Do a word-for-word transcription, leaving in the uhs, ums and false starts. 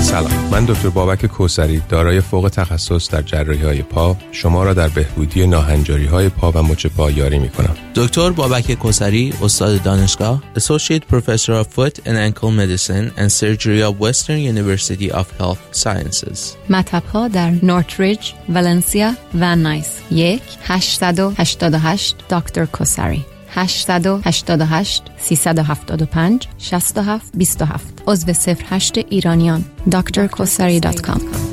سلام، من دکتر بابک کوثری دارای فوق تخصص در جراحی‌های پا شما را در بهبودی ناهنجاری‌های پا و مچ پا یاری می‌کنم. دکتر بابک کوثری، استاد دانشگاه، Associate Professor of Foot and Ankle Medicine and Surgery of Western University of Health Sciences. مطب‌ها در نورتریج، ولنسیا و نایس. یک هشت هشت هشت دکتر کوثری هشت هشت هشت سه هفت پنج شش هفت دو هفت عضو صفر هشت ایرانیان دکتر کوثری دات کام.